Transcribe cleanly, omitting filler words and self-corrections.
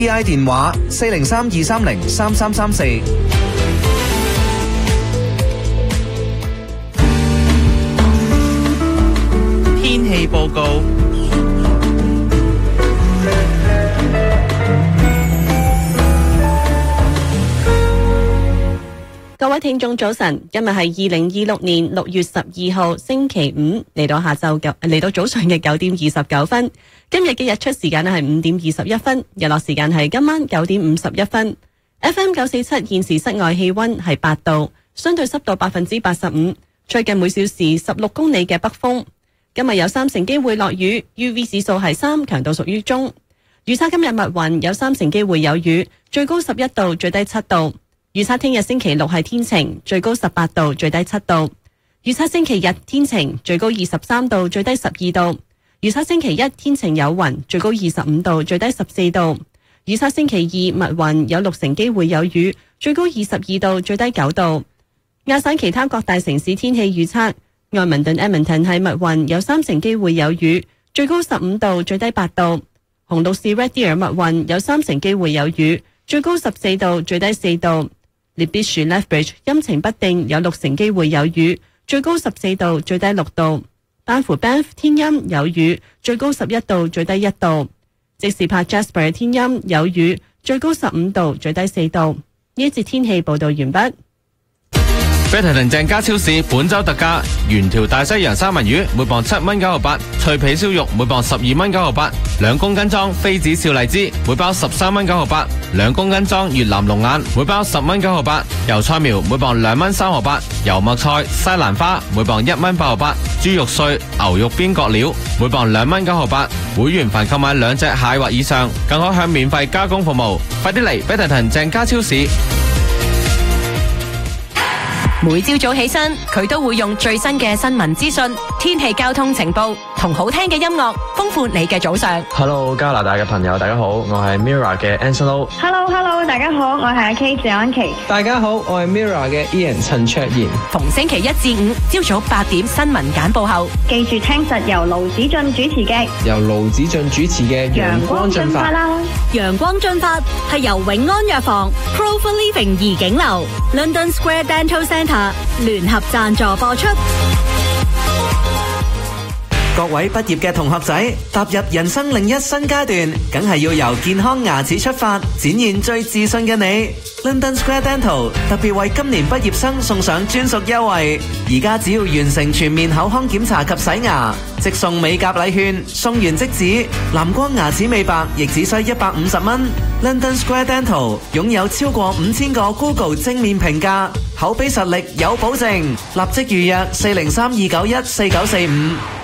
，DI 電話403-230-3334。 天氣報告。 各位聽眾早晨，今日係2026年6月12號星期五，嚟到早上嘅9點29分。今日嘅日出時間係5點21分，日落時間係今晚9點51分。FM 947現時室外氣溫係8度，相對濕度85%，吹近每小時16公里嘅北風。今日有3成機會落雨，UV 指數係3，強度屬於中。預測今日密雲，有3成機會有雨，最高11度，最低7度。預測聽日星期六係天晴，最高18度，最低7度。預測星期日天晴，最高23度，最低12度。預測星期一天晴有雲，最高25度，最低14度。預測星期二密雲，有6成機會有雨，最高22度，最低9度。亞省其他各大城市天氣預測：愛民頓 Edmonton 係密雲，有3成機會有雨，最高15度，最低8度。紅綠市 Red Deer 密雲，有3成機會有雨，最高14度，最低4度。列必樹 Lethbridge 陰晴不定，有6成機會有雨，最高14度，最低6度。班夫 Banff 天陰有雨，最高11度，最低1度。即時拍 Jasper 天陰有雨，最高15度，最低4度。呢一節天氣報道完畢。 飛提頓鄭家超市本周特價：原條大西洋三文魚每磅7蚊9毫8，脆皮燒肉每磅12蚊9毫8，2公斤裝妃子笑荔枝每包13蚊9毫8，2公斤裝越南龍眼每包10蚊9毫8，油菜苗每磅2蚊3毫8，油麥菜、西蘭花每磅1蚊8毫8，豬肉碎、牛肉邊角料每磅2蚊9毫8。會員凡購買2隻蟹或以上，更可享免費加工服務。快啲嚟飛提頓鄭家超市！ 每朝早起身，佢都會用最新嘅新聞資訊、天氣交通情報同好聽嘅音樂，豐富你嘅早上。 Hello， 加拿大嘅朋友，大家好，我係 Mirror 嘅 Anson Lo。Hello， 大家好，我係阿 K 謝安琪。 大家好，我係 Mirror 嘅 Ian 陳卓賢。 逢星期1至5朝早8點新聞簡報後， 記住聽實由盧子俊主持嘅陽光進發啦。 陽光進發係由永安藥房、Clover Living 怡景樓、London Square Dental Centre 聯合贊助播出。 各位畢業嘅同學仔，踏入人生另一新階段，梗係要由健康牙齒出發，展現最自信嘅你。London Square Dental 特別為今年畢業生送上專屬優惠，而家只要完成全面口腔檢查及洗牙，即送美甲禮券，送完即止。藍光牙齒美白亦只需150蚊。London Square Dental 擁有超過5000個 Google 正面評價，口碑實力有保證，立即預約403-291-4945。